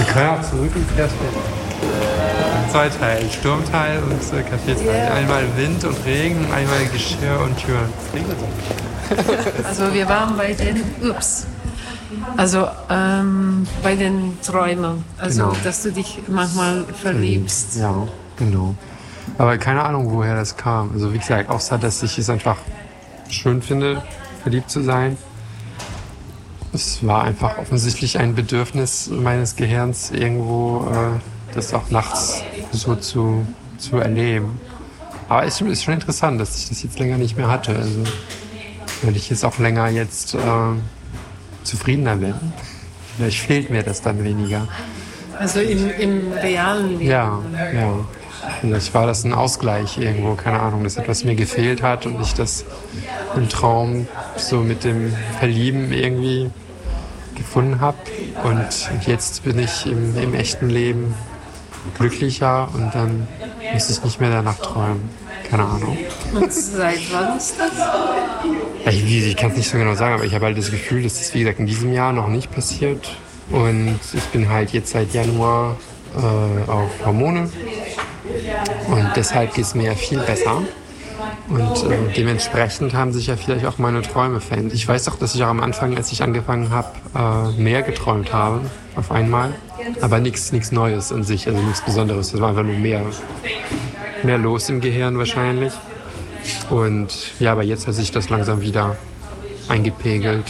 können auch zurück ins Café. Zwei Teile, Sturmteil und Kaffeeteil. Yeah. Einmal Wind und Regen, einmal Geschirr und Türen. Also wir waren bei den bei den Träumen. Also genau. Dass du dich manchmal verliebst. Ja, genau. Aber keine Ahnung, woher das kam. Also wie gesagt, außer dass ich es einfach schön finde, verliebt zu sein. Es war einfach offensichtlich ein Bedürfnis meines Gehirns, irgendwo das auch nachts so zu erleben. Aber es ist schon interessant, dass ich das jetzt länger nicht mehr hatte. Also, weil ich jetzt auch länger jetzt zufriedener bin. Vielleicht fehlt mir das dann weniger. Also im realen Leben? Ja. Vielleicht war das ein Ausgleich irgendwo, keine Ahnung, dass etwas mir gefehlt hat und ich das im Traum so mit dem Verlieben irgendwie gefunden habe. Und jetzt bin ich im echten Leben glücklicher und dann muss ich nicht mehr danach träumen. Keine Ahnung. Und seit wann ist das? Ich kann es nicht so genau sagen, aber ich habe halt das Gefühl, dass das, wie gesagt, in diesem Jahr noch nicht passiert. Und ich bin halt jetzt seit Januar auf Hormone. Und deshalb geht es mir ja viel besser. Und dementsprechend haben sich ja vielleicht auch meine Träume verändert. Ich weiß auch, dass ich auch am Anfang, als ich angefangen habe, mehr geträumt habe auf einmal. Aber nichts Neues in sich, also nichts Besonderes. Das war einfach nur mehr los im Gehirn wahrscheinlich. Und ja, aber jetzt hat sich das langsam wieder eingepegelt.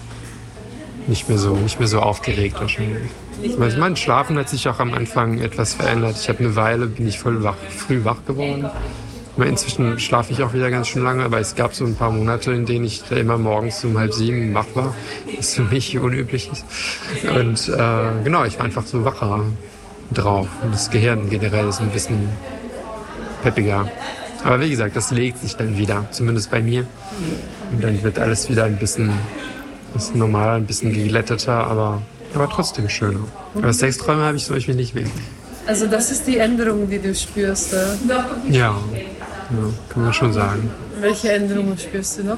Nicht mehr so aufgeregt wahrscheinlich. Mein Schlafen hat sich auch am Anfang etwas verändert. Ich habe eine Weile, bin ich früh wach geworden. Inzwischen schlafe ich auch wieder ganz schön lange, aber es gab so ein paar Monate, in denen ich immer morgens um 6:30 wach war, was für mich unüblich ist. Und genau, ich war einfach so wacher drauf. Und das Gehirn generell ist ein bisschen peppiger. Aber wie gesagt, das legt sich dann wieder, zumindest bei mir. Und dann wird alles wieder ein bisschen normaler, ein bisschen geglätteter, aber trotzdem schöner. Aber Sexträume habe ich zum Beispiel nicht mehr. Also das ist die Änderung, die du spürst, oder? Ja, kann man schon sagen. Welche Änderungen spürst du noch?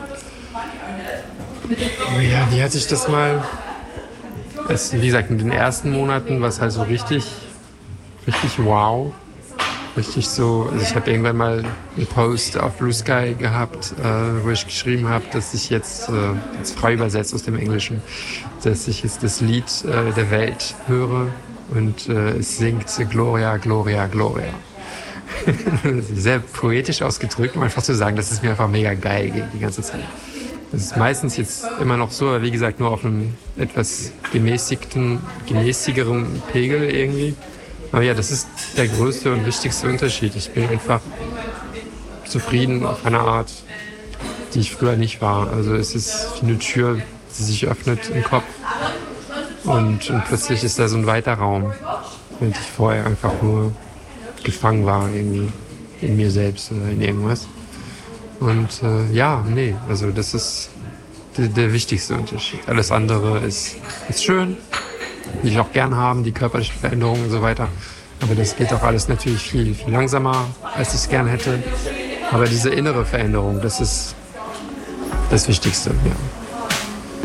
Ja, wie hatte ich das mal? Wie gesagt, in den ersten Monaten war es halt so richtig wow. Richtig so, also ich habe irgendwann mal einen Post auf Blue Sky gehabt, wo ich geschrieben habe, dass ich jetzt frei übersetzt aus dem Englischen, dass ich jetzt das Lied der Welt höre und es singt Gloria, Gloria, Gloria. Sehr poetisch ausgedrückt, um einfach zu sagen, das ist mir einfach mega geil die ganze Zeit. Das ist meistens jetzt immer noch so, aber wie gesagt, nur auf einem etwas gemäßigeren Pegel irgendwie. Aber ja, das ist der größte und wichtigste Unterschied. Ich bin einfach zufrieden auf eine Art, die ich früher nicht war. Also es ist wie eine Tür, die sich öffnet im Kopf und plötzlich ist da so ein weiter Raum, während ich vorher einfach nur gefangen war irgendwie in mir selbst oder in irgendwas. Und also das ist der wichtigste Unterschied. Alles andere ist schön, die ich auch gern haben, die körperlichen Veränderungen und so weiter. Aber das geht auch alles natürlich viel, viel langsamer, als ich es gern hätte. Aber diese innere Veränderung, das ist das Wichtigste, ja.